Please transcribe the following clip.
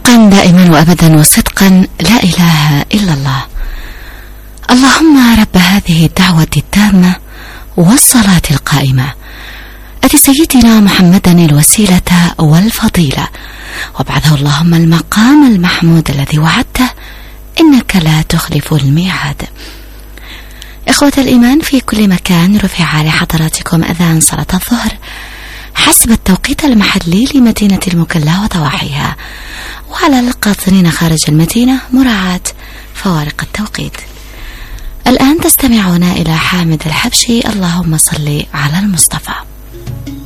حقا دائما وأبدا وصدقا لا إله إلا الله. اللهم رب هذه الدعوة التامة والصلاة القائمة أتي سيدنا محمدا الوسيلة والفضيلة وابعثه اللهم المقام المحمود الذي وعدته إنك لا تخلف الميعاد. إخوة الإيمان في كل مكان، رفع لحضراتكم أذان صلاة الظهر حسب التوقيت المحلي لمدينة المكلا وضواحيها، وعلى القاطنين خارج المدينة مراعاة فوارق التوقيت. الآن تستمعون إلى حامد الحبشي اللهم صل على المصطفى.